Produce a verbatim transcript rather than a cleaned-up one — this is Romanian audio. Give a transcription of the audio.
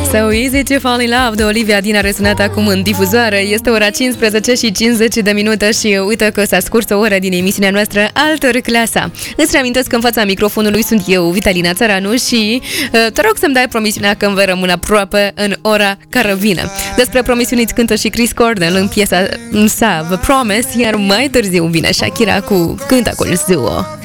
So Easy to Fall in Love de Olivia Dean a răsunat acum în difuzoare. Este ora cincisprezece și cincizeci de minute și uite că s-a scurs o oră din emisiunea noastră Altor Clasa. Îți reamintesc că în fața microfonului sunt eu, Vitalina Țăranu, și uh, te rog să-mi dai promisiunea că îmi vei rămâne aproape în ora care vine. Despre promisiuni îți cântă și Chris Cornell în piesa sa The Promise, iar mai târziu vine Shakira cu cântecul Zuo.